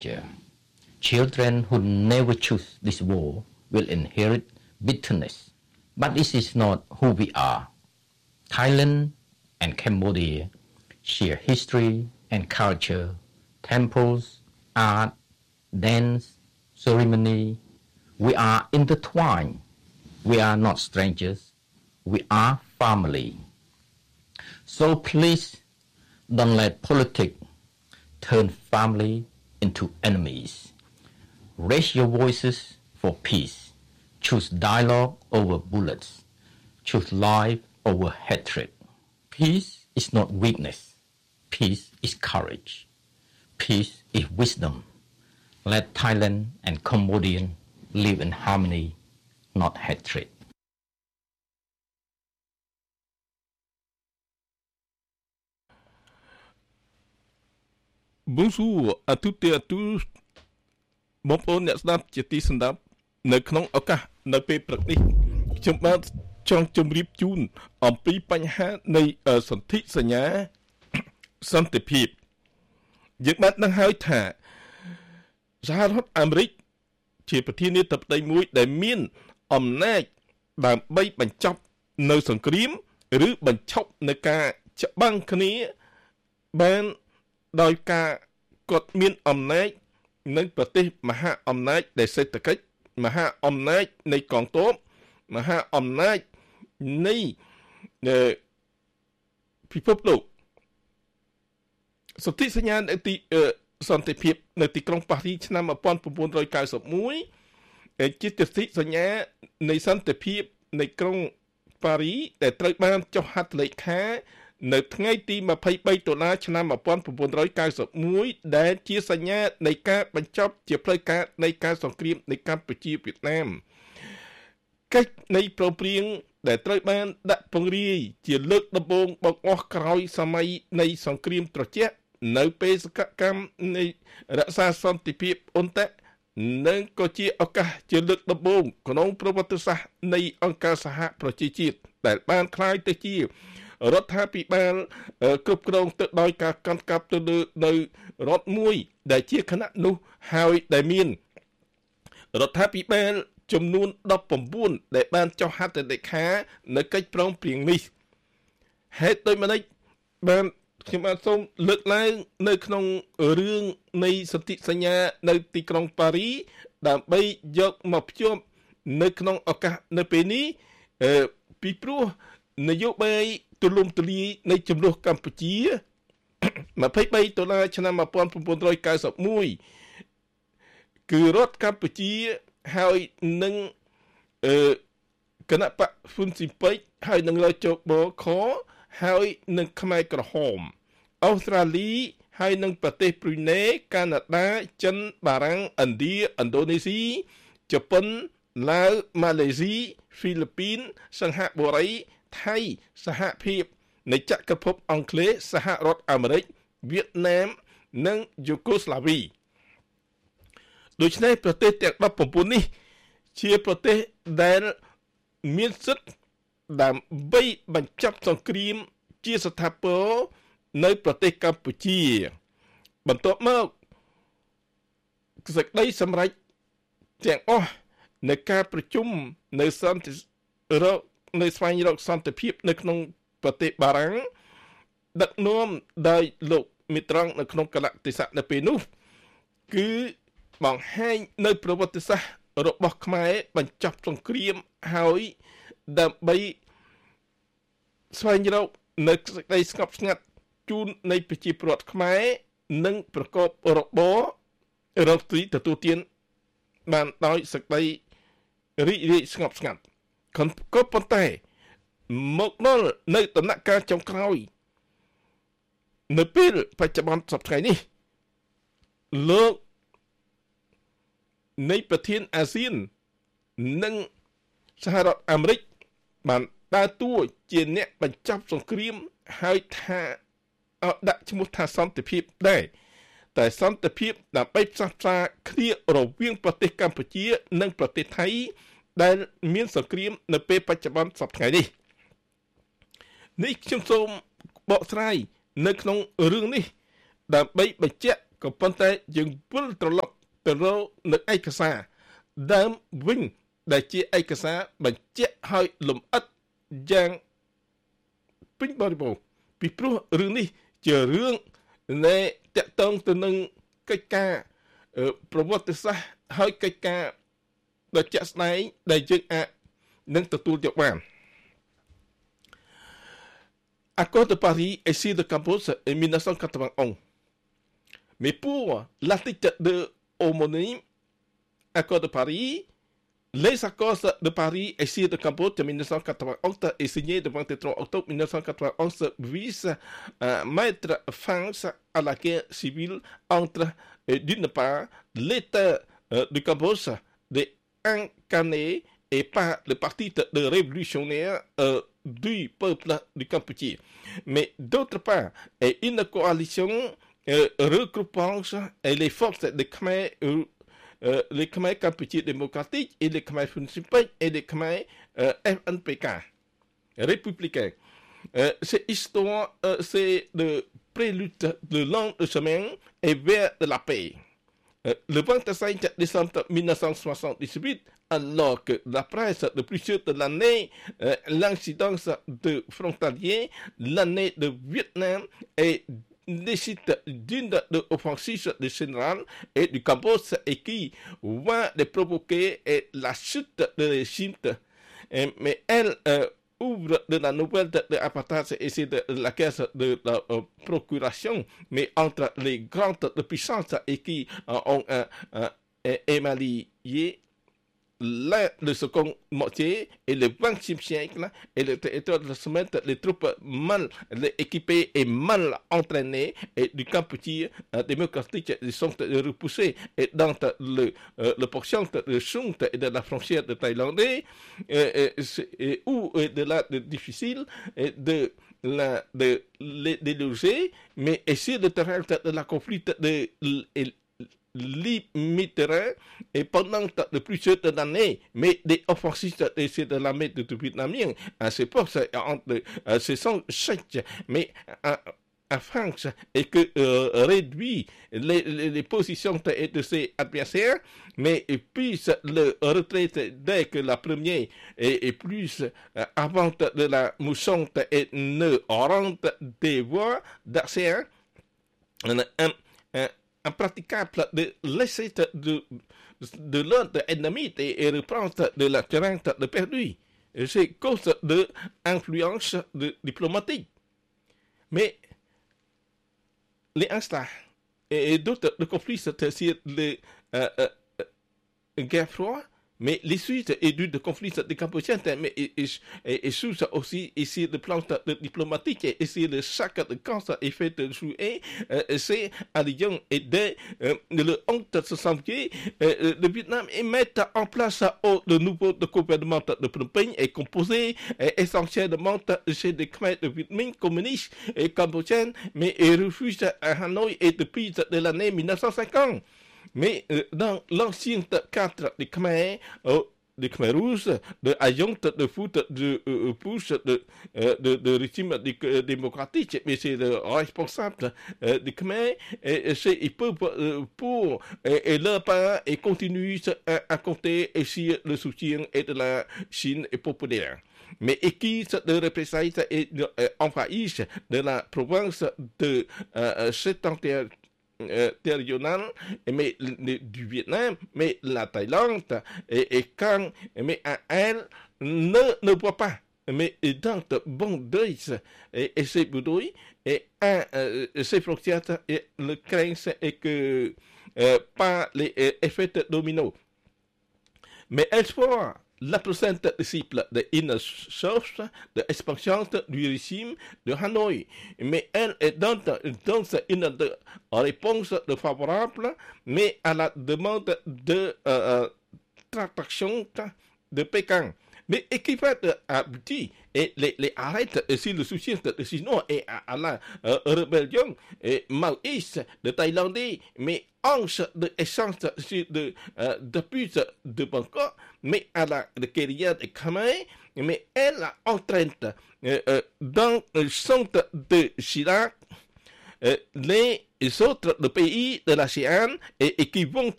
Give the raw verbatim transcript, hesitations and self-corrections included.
Yeah. Children who never choose this war will inherit bitterness. But this is not who we are. Thailand and Cambodia share history and culture, temples, art, dance, ceremony. We are intertwined. We are not strangers. We are family. So please don't let politics turn family into enemies. Raise your voices for peace. Choose dialogue over bullets. Choose life over hatred. Peace is not weakness. Peace is courage. Peace is wisdom. Let Thailand and Cambodia live in harmony, not hatred. Bonjour à toutes et à tous. បងប្អូនអ្នកស្ដាប់ជាទីសន្តាប់នៅក្នុងឱកាសនៅពេលព្រឹកនេះខ្ញុំបានចង់ជម្រាបជូនអំពីបញ្ហានៃសន្ធិសញ្ញាសន្តិភាពយើងបានដឹងហើយថាសហរដ្ឋអាមេរិកជាប្រធានាធិបតីមួយដែលមានអំណាចដើម្បីបញ្ចប់នៅសង្គ្រាមឬបញ្ឈប់នៅការច្បាំងគ្នាបានដោយការគាត់មានអំណាចនឹងប្រទេសមហាអំណាចនៃសេដ្ឋកិច្ចមហាអំណាចនៃកងទ័ពមហាអំណាចនៃពិភពលោកសន្ធិសញ្ញានៅទីសន្តិភាពនៅទីក្រុងប៉ារីសឆ្នាំnineteen ninety-oneជាសន្ធិសញ្ញានៃសន្តិភាពនៃក្រុងប៉ារីសដែលត្រូវបានចុះហត្ថលេខានៅថ្ងៃទីtwenty-threeដុល្លារឆ្នាំnineteen ninety-oneដែលជាសញ្ញានៃការបញ្ចប់ជាផ្លូវការនៃការសង្គ្រាមនៃកម្ពុជាវៀតណាមកិច្ចនៃប្រព្រឹត្តដែលត្រូវបានដាក់ពង្រាយជាលើកដំបូងបង្អស់ក្រោយសម័យនៃសង្គ្រាមត្រជាក់នៅពេលសកម្មនៃរក្សាសន្តិភាពអ៊ុនតាក់និងក៏ជាឱកាសជាលើកដំបូងក្នុងប្រវត្តិសាស្ត្រនៃអង្គការសហប្រជាជាតិដែលបានក្លាយទៅជារដ្ឋាភិបាលគ្រប់គ្រងទៅដោយការកាន់កាប់ទៅលើនៅរដ្ឋមួយដែលជាគណៈនោះហើយដែលមានរដ្ឋាភិបាលចំនួនnineteenដែលបានចុះហត្ថលេខានៅកិច្ចព្រមព្រៀងនេះហេតុដូចម្តេចបានខ្ញុំបានសូមលើកឡើងនៅក្នុងរឿងនៃសន្ធិសញ្ញានៅទីក្រុងប៉ារីសដើម្បីយកមកភ្ជាប់នៅក្នុងឱកាសនៅពេលនេះពីព្រោះនយោបាយទូលំទូលាយនៃចំនួនកម្ពុជាtwenty-threeដុល្លារឆ្នាំnineteen ninety-oneគឺរដ្ឋកម្ពុជាហើយនឹងអឺគណៈបកហ៊ុនស៊ីពេចហើយនឹងលើជោគបខហើយនឹងខ្មែរក្រហមអូស្ត្រាលីហើយនឹងប្រទេសប្រ៊ុយណេកាណាដាចិនបារាំងឥណ្ឌាឥណ្ឌូនេស៊ីជប៉ុនឡាវម៉ាឡេស៊ីហ្វីលីពីនសិង្ហបុរីថៃសហភាពនៃចក្រភពអង់គ្លេសសហរដ្ឋអាមេរិកវៀតណាមនិងយូកូស្លាវីដូច្នេះប្រទេសទាំងnineteenនេះជាប្រទេសដែលមានសិទ្ធិដើម្បីបញ្ចប់សង្គ្រាមជាស្ថាពរនៅប្រទេសកម្ពុជាបន្ទាប់មកសេចក្តីសម្រេចទាំងអស់នៃការប្រជុំនៅសន្តិរកនៅស្វែងរកសន្តិភាពនៅក្នុងប្រទេសបារាំងដឹកនាំដោយលោកមីត្រង់នៅក្នុងកលៈទេសៈនៅពេលនោះគឺបង្ហាញនៅប្រវត្តិសាស្ត្ររបស់ខ្មែរបញ្ចប់សង្គ្រាមហើយដើម្បីស្វែងរកនៅសេចក្តីស្ងប់ស្ងាត់ជូននៃប្រជាពលរដ្ឋខ្មែរនិងប្រកបរបររកទីទទួលទានបានដោយសេចក្តីរីករាយស្ងប់ស្ងាត់ក៏ប៉ុន្តែមកដល់នៅដំណាក់កាលចុងក្រោយនៅពេលបច្ចុប្បន្នសប្តាហ៍នេះលោកនៃប្រធានអាស៊ាននិងសហរដ្ឋអាមេរិកបានដើរតួជាអ្នកបញ្ចប់សង្គ្រាមហើយថាអត់ដាក់ឈ្មោះថាសន្តិភាពដែរតែសន្តិភាពដើម្បីផ្សះផ្សាគ្នារវាងប្រទេសកម្ពុជានិងប្រទេសថៃដែលមានសង្គ្រាមនៅពេលបច្ចុប្បន្នសប្តាហ៍នេះនេះខ្ញុំសូមបកស្រាយនៅក្នុងរឿងនេះដើម្បីបញ្ជាក់ក៏ប៉ុន្តែយើងវិលត្រឡប់ទៅរកនៅឯកសារដើមវិញដែលជាឯកសារបញ្ជាក់ឲ្យលម្អិតយ៉ាងពេញបរិបូរណ៍ពីព្រោះរឿងនេះជារឿងនៃតកតងទៅនឹងកិច្ចការប្រវត្តិសាស្ត្រហើយកិច្ចការដ៏ជាក់ស្ដែងដែលយើងអាចនឹងទទួលយកបានAccord de Paris est signé de Cambodge en mille neuf cent quatre-vingt-onze. Mais pour l'article de homonyme Accord de Paris, les accords de Paris et signé de Cambodge en mille neuf cent quatre-vingt-onze et signé le vingt-trois octobre mille neuf cent quatre-vingt-onze visent à mettre fin à la guerre civile entre, d'une part, l'État du Cambodge incarné et par le parti de révolutionnaire euh, du peuple du Cambodge, mais d'autre part, et une coalition euh, regroupant les forces des Khmer, euh, euh, les Khmer Cambodgiens démocratiques et les Khmer Funcinpec et les Khmer euh, F N P K républicains. Euh, cette histoire, euh, c'est le prélude de long chemin et vers la paix. Euh, le vingt-cinq décembre mille neuf cent soixante-dix-huit, alors que la presse de plusieurs de l'année, euh, l'incidence de frontalier, l'année de Vietnam et décide d'une offensive de général et du Cambodge et qui va de provoquer et la chute de régime. Mais elle euh, ouvre de la nouvelle de l'apartheid et c'est de la caisse de la euh, procuration, mais entre les grandes puissances et qui euh, ont euh, euh, émaillé la, le second moitié et le vingtième siècle et le territoire de semaine, les troupes mal équipées et mal entraînées et du Cambodge euh, démocratique sont repoussées et dans le, euh, le portion de Sung et de la frontière de Thaïlandais euh, et, où est de là de difficile et de la de les déloger, mais essayer de terrain de la conflit de, de limitera et pendant de plusieurs années, mais des offensives de, de l'armée de, de vietnamien, c'est pour ça, entre ce sont chaque, mais à, à France, et que euh, réduit les, les, les positions de, de ses adversaires, mais puisse le retraiter dès que la première est, est plus euh, avant de la mousson et ne rentre des voies d'accès. Un, un, un, impraticable de laisser de, de l'autre ennemi et, et reprendre de la terrain de perdu. C'est cause de influence de, diplomatique. Mais les instants et, et d'autres conflits, c'est sur les euh, euh, guerres froides, mais les suites et du de conflits des Cambodgiens, mais et, et, et, et sous aussi ici le plan de diplomatique et ici le chaque de cancer est fait de jouer, euh, c'est à Lyon et dès euh, le onze janvier, euh, le Vietnam est mettre en place oh, le nouveau de gouvernement de Phnom Penh est composé euh, essentiellement chez des Khmer de Viet Minh communistes et cambodgiennes, mais est refusé à Hanoï et depuis de l'année mille neuf cent cinquante. Mais euh, dans l'ancien cadre des Khmer, euh, des Khmer rouges, de Ayong, de foot, de euh, push, de, euh, de, de régime de, démocratique, mais c'est le responsable euh, des Khmer, et, et c'est, ils peuvent euh, pour et, et leurs parents et continuent à, à compter et sur le soutien et de la Chine populaire. Mais et qui de représailles et euh, envahissent de la province de euh, septentrionale Euh, régionale, mais le, du Vietnam, mais la Thaïlande, et, et quand, mais elle ne, ne voit pas, mais dans de bons deuils, et, et c'est boudoui, et un, euh, ces frontières, et le crainte est que, euh, par les euh, effets dominos. Mais espoir, la prochaine disciple de une source d'expansion du régime de Hanoï, mais elle est dans, dans une de réponse de favorable, mais à la demande de euh, traction de Pékin. Mais qui fait aboutir et les, les arrête sur le soutien de Chinois et à, à la euh, rébellion et maoïste de Thaïlandais, mais ange de échange de, euh, depuis de Bangkok, mais à la guérilla de Khmer, mais elle entraîne euh, euh, dans le centre de Chirac euh, les les autres le pays de l'ASEAN et, et qui vont